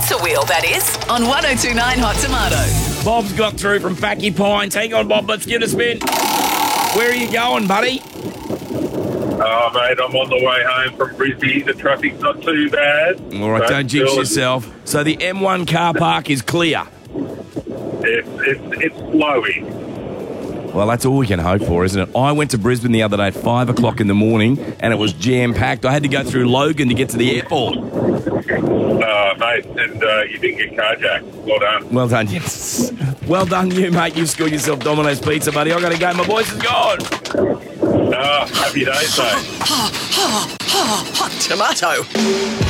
Sponsor wheel, that is, on 1029 Hot Tomato. Bob's got through from Facky Pines. Hang on, Bob, let's give it a spin. Where are you going, buddy? Oh, mate, I'm on the way home from Brisbane. The traffic's not too bad. All right, don't jinx yourself. So the M1 car park is clear. It's flowing. Well, that's all we can hope for, isn't it? I went to Brisbane the other day at 5 o'clock in the morning, and it was jam-packed. I had to go through Logan to get to the airport. Mate, and you didn't get carjacked. Well done. Well done, yes. Well done, you, mate. You've scored yourself Domino's Pizza, buddy. I got to go. My voice is gone. Happy days, mate. Hot Tomato.